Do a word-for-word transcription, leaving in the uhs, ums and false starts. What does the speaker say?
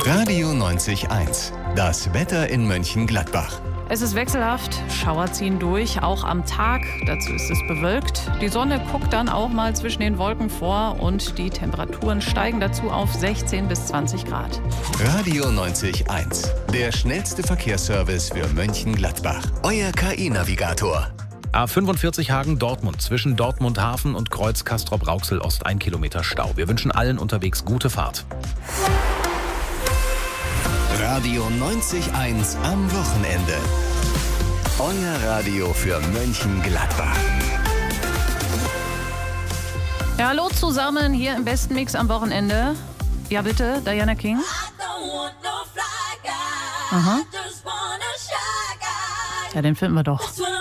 Radio neunzig Komma eins. Das Wetter in Mönchengladbach. Es ist wechselhaft, Schauer ziehen durch, auch am Tag. Dazu ist es bewölkt. Die Sonne guckt dann auch mal zwischen den Wolken vor und die Temperaturen steigen dazu auf sechzehn bis zwanzig Grad. Radio neunzig Komma eins. Der schnellste Verkehrsservice für Mönchengladbach. Euer K I-Navigator. A fünfundvierzig Hagen-Dortmund, zwischen Dortmund Hafen und Kreuz Castrop-Rauxel-Ost ein Kilometer Stau. Wir wünschen allen unterwegs gute Fahrt. Radio neunzig Komma eins am Wochenende. Euer Radio für Mönchengladbach. Ja, hallo zusammen hier im besten Mix am Wochenende. Ja bitte, Diana King. Aha. Ja, den finden wir doch.